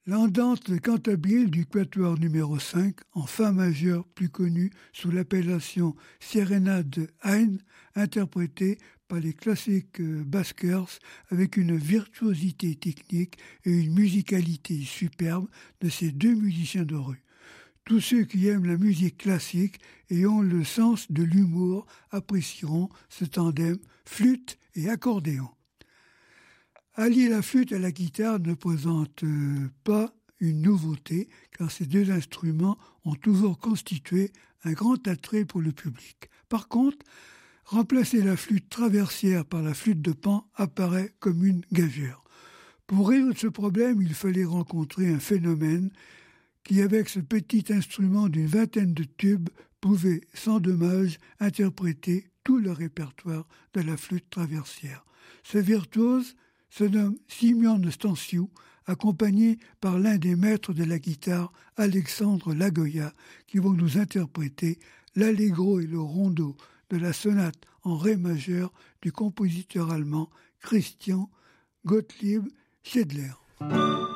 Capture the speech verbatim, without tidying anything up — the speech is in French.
L'andante cantabile du quatuor numéro cinq, en fa majeur, plus connu sous l'appellation Sérénade de Haydn, interprétée par les classiques Baskers avec une virtuosité technique et une musicalité superbe de ces deux musiciens de rue. Tous ceux qui aiment la musique classique et ont le sens de l'humour apprécieront ce tandem flûte et accordéon. Allier la flûte à la guitare ne présente euh, pas une nouveauté, car ces deux instruments ont toujours constitué un grand attrait pour le public. Par contre, remplacer la flûte traversière par la flûte de Pan apparaît comme une gageure. Pour résoudre ce problème, il fallait rencontrer un phénomène qui, avec ce petit instrument d'une vingtaine de tubes, pouvait sans dommage interpréter tout le répertoire de la flûte traversière. Ce virtuose se nomme Simeon Stanciu, accompagné par l'un des maîtres de la guitare, Alexandre Lagoya, qui vont nous interpréter l'allegro et le rondo de la sonate en ré majeur du compositeur allemand Christian Gottlieb Schaedler.